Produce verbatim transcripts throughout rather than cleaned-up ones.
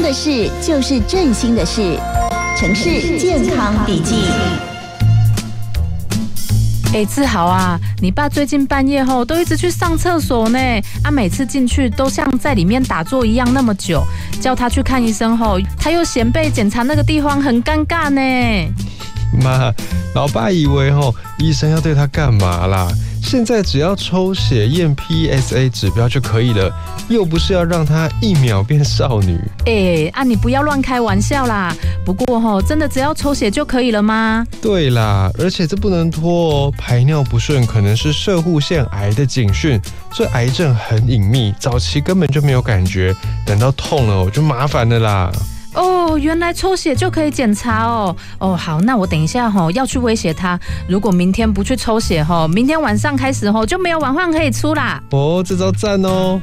的事就是振兴的事。城市健康笔记。 哎，志豪啊，你爸最近半夜后都一直去上厕所呢，啊，每次进去都像在里面打坐一样那么久，叫他去看医生后，他又嫌被检查那个地方很尴尬呢。 妈，老爸以为吼医生要对他干嘛啦？现在只要抽血验 P S A 指标就可以了，又不是要让他一秒变少女。 哎，啊，你不要乱开玩笑啦。不过吼，真的只要抽血就可以了吗？ 对啦，而且这不能拖哦，排尿不顺可能是攝護腺癌的警讯。这癌症很隐秘，早期根本就没有感觉，等到痛了我就麻烦了啦。 哦，原来抽血就可以检查哦。哦，好，那我等一下吼要去威胁他，如果明天不去抽血吼，明天晚上开始吼就没有晚饭可以出啦。 哦，这招赞哦。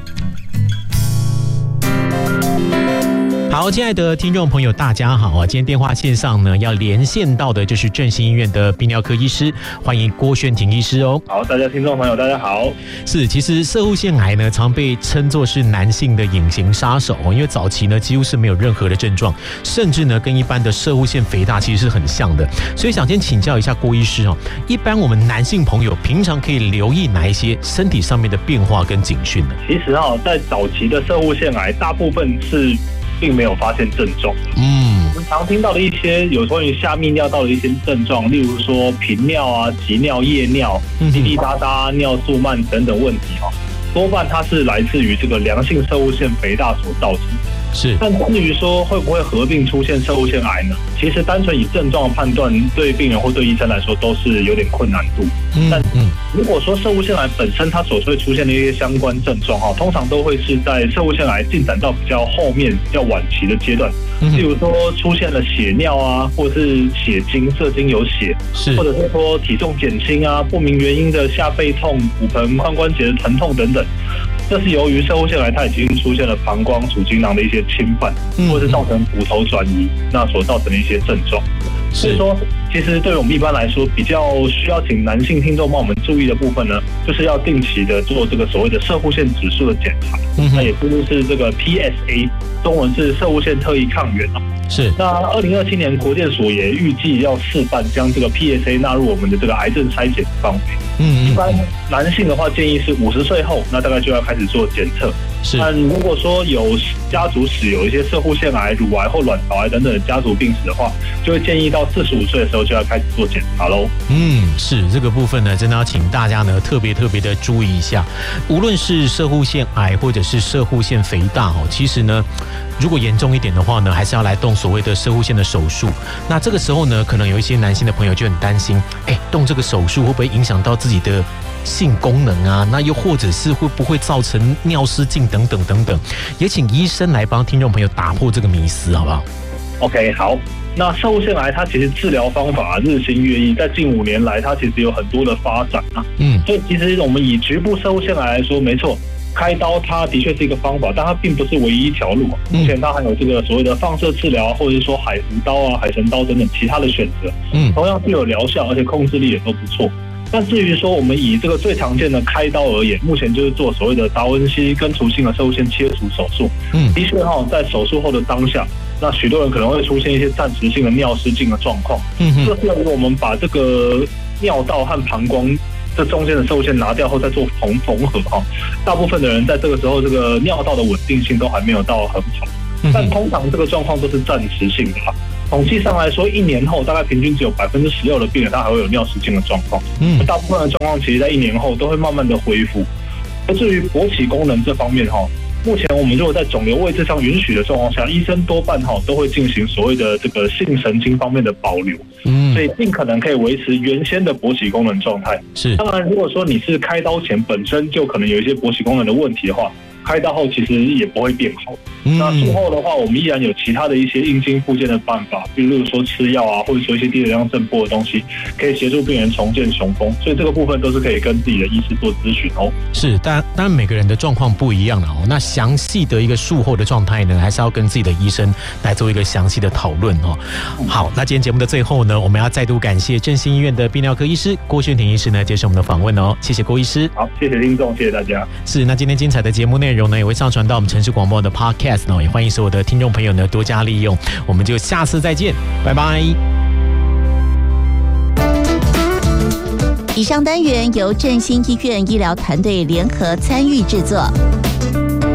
好，亲爱的听众朋友，大家好啊！今天电话线上呢，要连线到的就是振兴医院的泌尿科医师，欢迎郭宣庭医师哦。 好，大家听众朋友，大家好。 是，其实攝護腺癌呢，常被称作是男性的隐形杀手，因为早期呢几乎是没有任何的症状，甚至呢跟一般的攝護腺肥大其实是很像的。所以想先请教一下郭医师哦，一般我们男性朋友平常可以留意哪一些身体上面的变化跟警讯呢？ 其实啊，在早期的攝護腺癌，大部分是并没有发现症状。嗯，我们常听到的一些有关于下泌尿道的一些症状，例如说频尿啊、急尿、夜尿、滴滴答答、尿速慢等等问题哈，多半它是来自于这个良性攝護腺肥大所造成的。 是， 但至于说会不会合并出现攝護腺癌呢？其实单纯以症状的判断，对病人或对医生来说都是有点困难度。嗯、但如果说攝護腺癌本身它所会出现的一些相关症状哈，通常都会是在攝護腺癌进展到比较后面、比较晚期的阶段，例如说出现了血尿啊，或是血精、射精有血，是，或者是说体重减轻啊，不明原因的下背痛、骨盆、髋关节的疼痛等等。这是由于攝護腺癌它已经出现了膀胱、主精囊的一些侵犯，或是造成骨头转移，那所造成的一些症状。所以说，其实对于我们一般来说，比较需要请男性听众帮我们注意的部分呢，就是要定期的做这个所谓的攝護腺指数的检查，嗯、那也就是这个 P S A， 中文是攝護腺特异抗原啊。是。那二零二七年国健署也预计要试办将这个 P S A 纳入我们的这个癌症筛检范围。嗯，一般男性的话建议是五十岁后，那大概就要开始做检测。是。但如果说有家族史有一些攝護腺癌、乳癌或卵巢癌等等的家族病史的话，就会建议到四十五岁的时候就要开始做检查喽。 嗯，是这个部分呢，真的要请大家呢特别特别的注意一下，无论是攝護腺癌或者是攝護腺肥大哦，其实呢，如果严重一点的话呢，还是要来动所谓的攝護腺的手术。那这个时候呢，可能有一些男性的朋友就很担心，哎，动这个手术会不会影响到自己的性功能啊？那又或者是会不会造成尿失禁等等等等？也请医生来帮听众朋友打破这个迷思，好不好 ？OK， 好。那攝護腺癌它其实治疗方法日新月异，在近五年来它其实有很多的发展啊。嗯，所以其实我们以局部攝護腺癌来说，没错，开刀它的确是一个方法，但它并不是唯一一条路。目前它还有这个所谓的放射治疗，或者是说海扶刀啊、海神刀等等其他的选择，嗯，同样具有疗效，而且控制力也都不错。但至于说我们以这个最常见的开刀而言，目前就是做所谓的达文西根除性的攝護腺切除手术。嗯，的确哈，在手术后的当下，那许多人可能会出现一些暂时性的尿失禁的状况。嗯哼，这是由于我们把这个尿道和膀胱这中间的攝護腺拿掉后再做缝缝合哈，大部分的人在这个时候这个尿道的稳定性都还没有到很好，但通常这个状况都是暂时性的哈。统计上来说，一年后大概平均只有百分之十六的病人他还会有尿失禁的状况，嗯，大部分的状况其实在一年后都会慢慢的恢复。而至于勃起功能这方面哈，目前我们如果在肿瘤位置上允许的状况下，医生多半哈都会进行所谓的这个性神经方面的保留，嗯，所以尽可能可以维持原先的勃起功能状态。是，当然如果说你是开刀前本身就可能有一些勃起功能的问题的话，开刀后其实也不会变好。嗯、那术后的话，我们依然有其他的一些阴茎复健的办法，比如说吃药啊，或者说一些低能量震波的东西，可以协助病人重建雄风。所以这个部分都是可以跟自己的医师做咨询哦。 是，当然，当然每个人的状况不一样了哦。那详细的一个术后的状态呢，还是要跟自己的医生来做一个详细的讨论哦。好，那今天节目的最后呢，我们要再度感谢振兴医院的泌尿科医师郭宣庭医师呢接受我们的访问哦，谢谢郭医师。 好，谢谢听众，谢谢大家。 是，那今天精彩的节目内容。 容呢，也会上传到我们城市广播的 Podcast 呢，也欢迎所有的听众朋友呢多加利用。我们就下次再见，拜拜。 以上单元由振兴医院医疗团队联合参与制作。